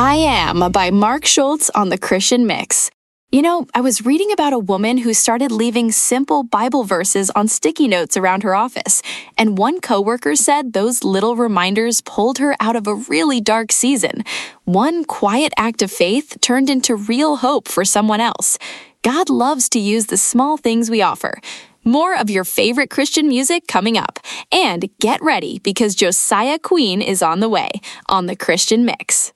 I Am by Mark Schultz on the Christian Mix. You know, I was reading about a woman who started leaving simple Bible verses on sticky notes around her office, and one coworker said those little reminders pulled her out of a really dark season. One quiet act of faith turned into real hope for someone else. God loves to use the small things we offer. More of your favorite Christian music coming up. And get ready because Josiah Queen is on the way on the Christian Mix.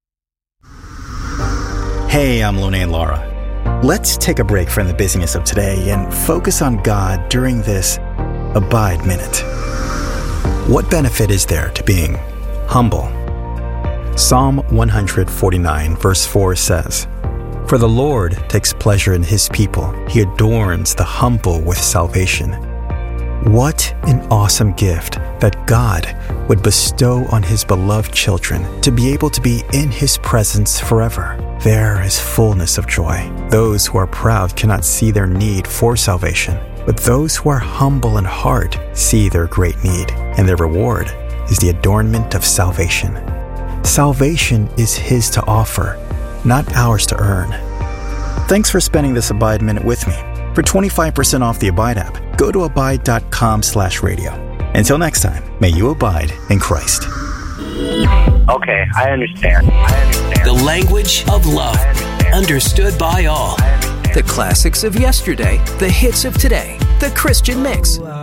Hey, I'm Lone and Laura. Let's take a break from the busyness of today and focus on God during this Abide Minute. What benefit is there to being humble? Psalm 149 verse 4 says, "For the Lord takes pleasure in his people. He adorns the humble with salvation." What an awesome gift that God would bestow on his beloved children to be able to be in his presence forever. There is fullness of joy. Those who are proud cannot see their need for salvation, but those who are humble in heart see their great need, and their reward is the adornment of salvation. Salvation is his to offer, not ours to earn. Thanks for spending this Abide Minute with me. For 25% off the Abide app, go to abide.com/radio. Until next time, may you abide in Christ. Okay, I understand. The language of love, understood by all. The classics of yesterday, the hits of today, the Christian Mix.